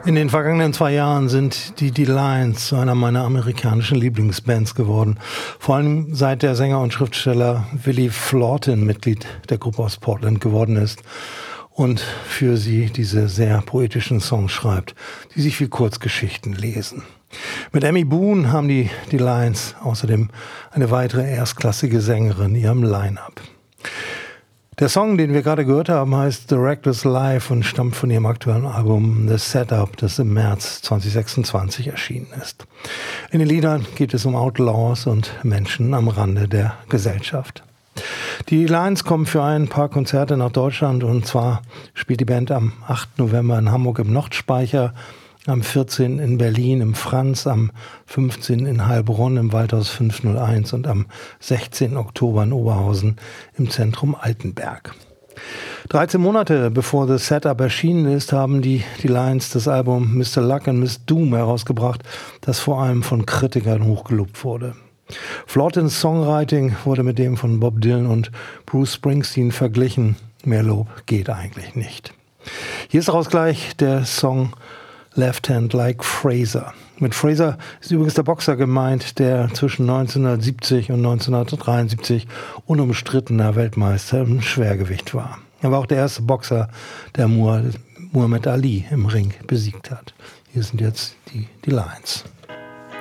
In den vergangenen 2 Jahren sind die Lions zu einer meiner amerikanischen Lieblingsbands geworden. Vor allem seit der Sänger und Schriftsteller Willie Flautin Mitglied der Gruppe aus Portland geworden ist und für sie diese sehr poetischen Songs schreibt, die sich wie Kurzgeschichten lesen. Mit Emmy Boone haben die Lions außerdem eine weitere erstklassige Sängerin in ihrem Line-Up. Der Song, den wir gerade gehört haben, heißt The Reckless Life und stammt von ihrem aktuellen Album The Setup, das im März 2026 erschienen ist. In den Liedern geht es um Outlaws und Menschen am Rande der Gesellschaft. Die Lions kommen für ein paar Konzerte nach Deutschland, und zwar spielt die Band am 8. November in Hamburg im Nordspeicher, am 14. in Berlin im Franz, am 15. in Heilbronn im Waldhaus 501 und am 16. Oktober in Oberhausen im Zentrum Altenberg. 13 Monate bevor The Setup erschienen ist, haben die Lions das Album Mr. Luck and Miss Doom herausgebracht, das vor allem von Kritikern hochgelobt wurde. Flautins Songwriting wurde mit dem von Bob Dylan und Bruce Springsteen verglichen. Mehr Lob geht eigentlich nicht. Hier ist daraus gleich der Song Left Hand Like Fraser. Mit Fraser ist übrigens der Boxer gemeint, der zwischen 1970 und 1973 unumstrittener Weltmeister im Schwergewicht war. Er war auch der erste Boxer, der Muhammad Ali im Ring besiegt hat. Hier sind jetzt die Lions.